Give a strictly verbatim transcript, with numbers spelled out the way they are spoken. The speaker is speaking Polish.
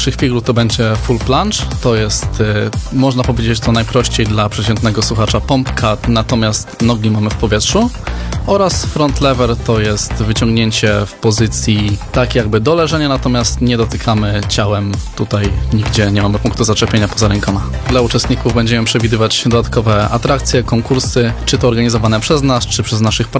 naszych figur to będzie full plunge, to jest, y, można powiedzieć to najprościej dla przeciętnego słuchacza pump cut, natomiast nogi mamy w powietrzu. Oraz front lever to jest wyciągnięcie w pozycji tak jakby do leżenia, natomiast nie dotykamy ciałem tutaj nigdzie, nie mamy punktu zaczepienia poza rękoma. Dla uczestników będziemy przewidywać dodatkowe atrakcje, konkursy, czy to organizowane przez nas, czy przez naszych partnerów.